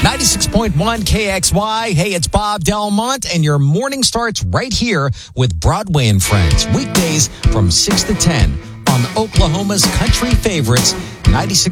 96.1 KXY. Hey, it's Bob Delmont, and your morning starts right here with Broadway and Friends. Weekdays from 6 to 10 on Oklahoma's country favorites, 96.1